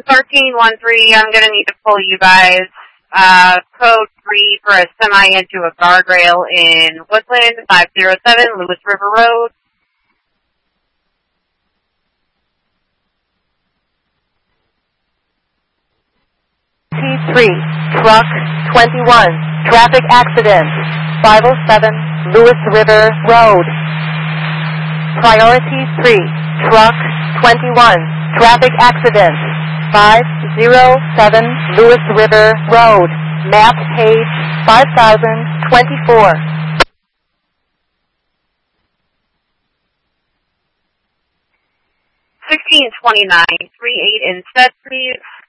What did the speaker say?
1313, I'm going to need to pull you guys. Code 3 for a semi into a guardrail in Woodland, 507 Lewis River Road. T3, truck 21, traffic accident, 507 Lewis River Road. Priority 3, truck 21, traffic accident, 507 Lewis River Road, map page 5024. 1629, 38 instead, please.